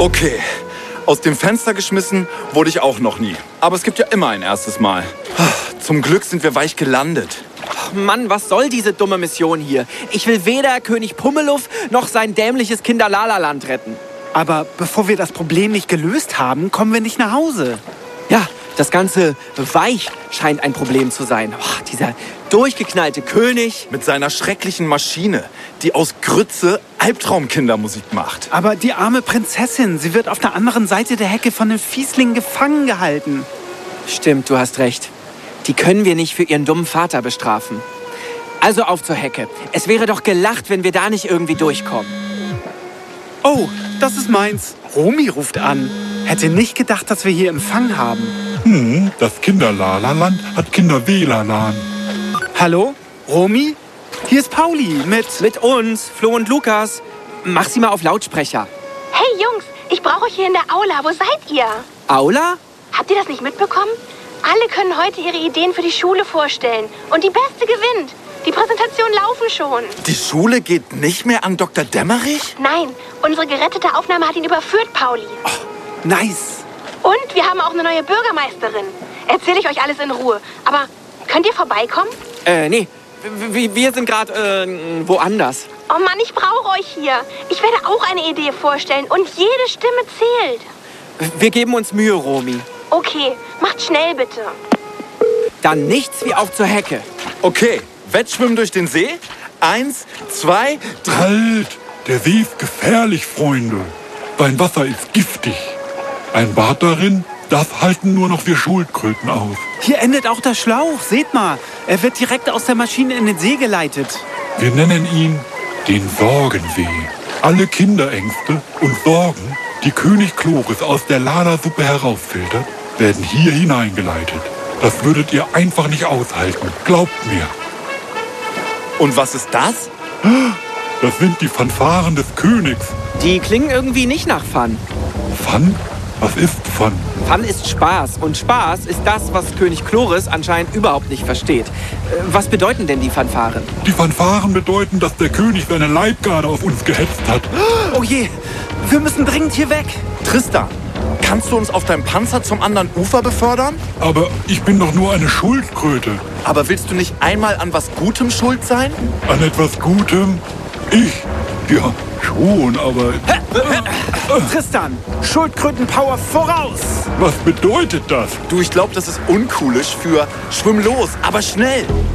Okay, aus dem Fenster geschmissen wurde ich auch noch nie. Aber es gibt ja immer ein erstes Mal. Zum Glück sind wir weich gelandet. Ach Mann, was soll diese dumme Mission hier? Ich will weder König Pummeluff noch sein dämliches Kinderlalaland retten. Aber bevor wir das Problem nicht gelöst haben, kommen wir nicht nach Hause. Ja, das ganze Weich scheint ein Problem zu sein. Oh, dieser durchgeknallte König. Mit seiner schrecklichen Maschine, die aus Grütze Albtraumkindermusik macht. Aber die arme Prinzessin, sie wird auf der anderen Seite der Hecke von den Fieslingen gefangen gehalten. Stimmt, du hast recht. Die können wir nicht für ihren dummen Vater bestrafen. Also auf zur Hecke. Es wäre doch gelacht, wenn wir da nicht irgendwie durchkommen. Oh, das ist meins. Romy ruft an. Hätte nicht gedacht, dass wir hier Empfang haben. Das Kinderlalaland hat Kinderwelalan. Hallo? Romy? Hier ist Pauli Mit uns, Flo und Lukas. Mach sie mal auf Lautsprecher. Hey Jungs, ich brauche euch hier in der Aula. Wo seid ihr? Aula? Habt ihr das nicht mitbekommen? Alle können heute ihre Ideen für die Schule vorstellen. Und die Beste gewinnt. Die Präsentationen laufen schon. Die Schule geht nicht mehr an Dr. Dämmerich? Nein, unsere gerettete Aufnahme hat ihn überführt, Pauli. Nice. Und wir haben auch eine neue Bürgermeisterin. Erzähle ich euch alles in Ruhe. Aber könnt ihr vorbeikommen? Nee. Wir sind gerade woanders. Oh Mann, ich brauche euch hier. Ich werde auch eine Idee vorstellen und jede Stimme zählt. Wir geben uns Mühe, Romy. Okay, macht schnell bitte. Dann nichts wie auf zur Hecke. Okay, Wettschwimmen durch den See? 1, 2, 3. Halt! Der See ist gefährlich, Freunde. Sein Wasser ist giftig. Ein Bad darin, das halten nur noch wir Schildkröten aus. Hier endet auch der Schlauch. Seht mal, er wird direkt aus der Maschine in den See geleitet. Wir nennen ihn den Sorgensee. Alle Kinderängste und Sorgen, die König Chloris aus der Lala-Suppe herausfiltert, werden hier hineingeleitet. Das würdet ihr einfach nicht aushalten. Glaubt mir. Und was ist das? Das sind die Fanfaren des Königs. Die klingen irgendwie nicht nach Fun. Fun? Was ist Fun? Fun ist Spaß. Und Spaß ist das, was König Chloris anscheinend überhaupt nicht versteht. Was bedeuten denn die Fanfaren? Die Fanfaren bedeuten, dass der König seine Leibgarde auf uns gehetzt hat. Oh je, wir müssen dringend hier weg. Tristan, kannst du uns auf deinem Panzer zum anderen Ufer befördern? Aber ich bin doch nur eine Schildkröte. Aber willst du nicht einmal an was Gutem schuld sein? An etwas Gutem? Ich? Ja, schon, aber... Tristan, Schildkrötenpower voraus. Was bedeutet das? Du, ich glaube, das ist uncoolisch für schwimm los, aber schnell.